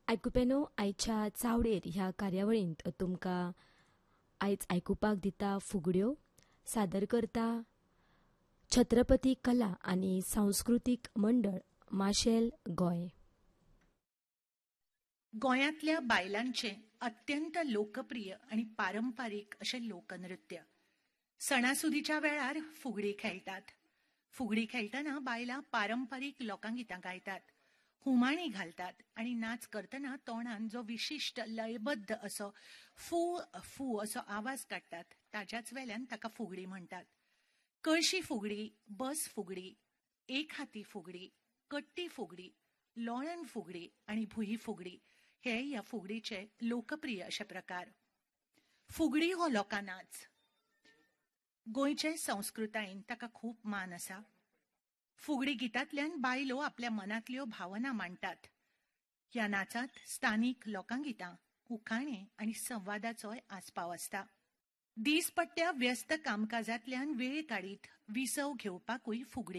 आयकुपेनो आयच्या चावडेर ह्या कार्यावळींत तुमकां आयज आयकुपाक दिता फुगड्यो सादर करता छत्रपती कला आनी सांस्कृतीक मंडळ माशेल गोंय. गोंयांतल्या बायलांचे अत्यंत लोकप्रिय आणि पारंपारीक असे लोकनृत्य. सणासुदीच्या वेळार फुगडी खेळटात. फुगडी खेळटना बायलां पारंपारीक लोकगितां गायतात, हुमाणी घालतात आणि नाच करतना तोंडान जो विशिष्ट लयबद्ध असो फू फू असो आवाज काडटात ताच्याच वेल्यान ताका फुगडी म्हणटात. कळशी फुगडी, बस फुगडी, एक हाती फुगडी, कट्टी फुगडी, लोळण फुगडी आणि भुई फुगडी हे ह्या फुगडीचे लोकप्रिय असे प्रकार. फुगडी हो लोकनाच. गोंयचे संस्कृतायेन ताका खूब मान आसा. फुगडी गितांतल्यान बायलो आपल्या मनांतल्यो भावना मांडटात. ह्या नाचांत स्थानीक लोकगितां, उखाणे आणि संवादाचोय आस्पाव आसता. दिसपट्ट्या व्यस्त कामकाजांतल्यान वेळ काडीत विसव घेवपाकूय फुगडी